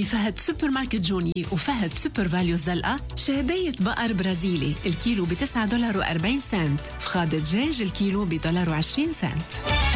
بفهد سوبر ماركت جوني وفهد سوبر فاليو الزلقة شهبية بقر برازيلي الكيلو $9.40. فخاد دجاج الكيلو $1.20.